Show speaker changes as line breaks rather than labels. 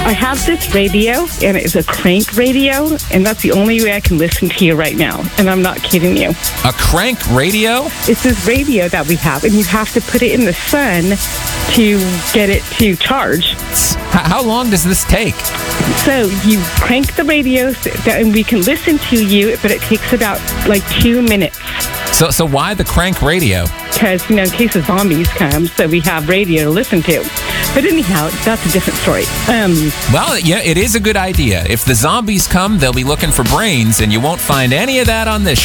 I have this radio, and it's a crank radio, and that's the only way I can listen to you right now. And I'm not kidding you.
A crank radio?
It's this radio that we have, and you have to put it in the sun to get it to charge.
How long does this take?
So you crank the radio, and we can listen to you, but it takes about 2 minutes.
So why the crank radio?
Because, in case the zombies come, so we have radio to listen to. But anyhow, that's a different story.
Well, yeah, it is a good idea. If the zombies come, they'll be looking for brains, and you won't find any of that on this